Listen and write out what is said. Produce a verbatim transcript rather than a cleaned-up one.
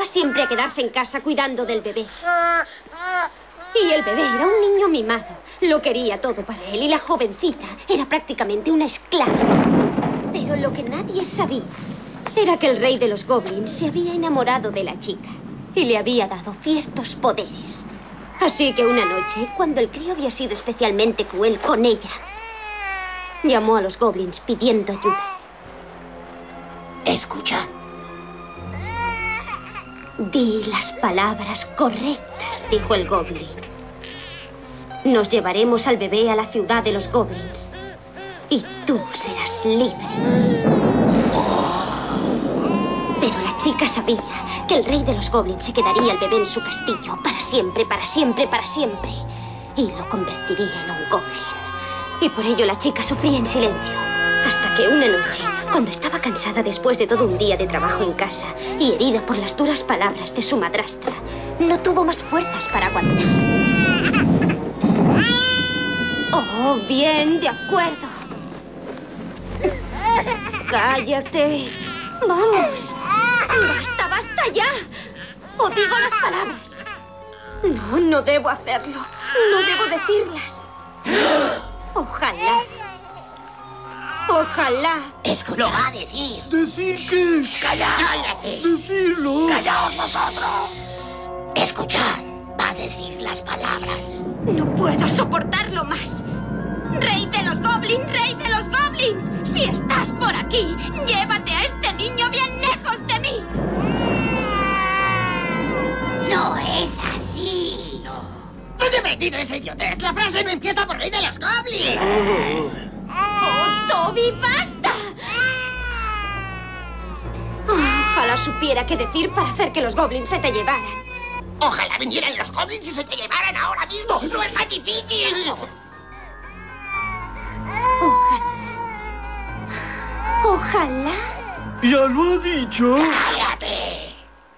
obligaba siempre a quedarse en casa cuidando del bebé. Y el bebé era un niño mimado. Lo quería todo para él y la jovencita era prácticamente una esclava. Pero lo que nadie sabía era que el rey de los goblins se había enamorado de la chica y le había dado ciertos poderes. Así que una noche, cuando el crío había sido especialmente cruel con ella, llamó a los goblins pidiendo ayuda. Escucha. Di las palabras correctas, dijo el goblin. Nos llevaremos al bebé a la ciudad de los goblins y tú serás libre. Pero la chica sabía que el rey de los goblins se quedaría el bebé en su castillo para siempre, para siempre, para siempre. Y lo convertiría en un goblin. Y por ello la chica sufría en silencio. Hasta que una noche, cuando estaba cansada después de todo un día de trabajo en casa y herida por las duras palabras de su madrastra, no tuvo más fuerzas para aguantar. Oh, bien, de acuerdo. Cállate. Vamos. Basta, basta ya. O digo las palabras. No, no debo hacerlo. No debo decirlas. Ojalá. Ojalá. Es lo va a decir. ¿Decir qué? ¡Cállate! ¡Decirlo! ¡Callaos vosotros! Escuchad. Va a decir las palabras. No puedo soportarlo más. ¡Rey de los goblins! ¡Rey de los goblins! Si estás por aquí, llévate a este niño bien lejos de mí. No es así. No. ¿Dónde he metido ese idiotez? La frase no empieza por Rey de los goblins. ¡Oh, Toby, basta! Ojalá supiera qué decir para hacer que los goblins se te llevaran. Ojalá vinieran los goblins y se te llevaran ahora mismo. ¡No es tan difícil! Ojalá. Ojalá. ¡Ya lo ha dicho!